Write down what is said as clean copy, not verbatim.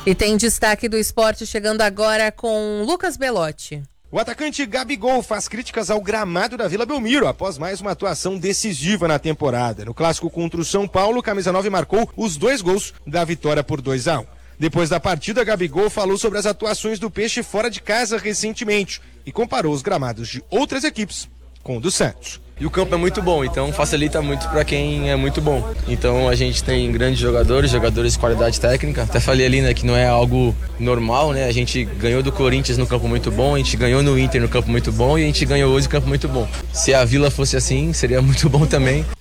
E tem destaque do esporte chegando agora com Lucas Belotti. O atacante Gabigol faz críticas ao gramado da Vila Belmiro após mais uma atuação decisiva na temporada. No clássico contra o São Paulo, o camisa 9 marcou os 2 gols da vitória por 2-1. Depois da partida, Gabigol falou sobre as atuações do Peixe fora de casa recentemente e comparou os gramados de outras equipes com o do Santos. E o campo é muito bom, então facilita muito para quem é muito bom. Então a gente tem grandes jogadores de qualidade técnica. Até falei ali, né, que não é algo normal, né? A gente ganhou do Corinthians no campo muito bom, a gente ganhou no Inter no campo muito bom e a gente ganhou hoje no campo muito bom. Se a Vila fosse assim, seria muito bom também.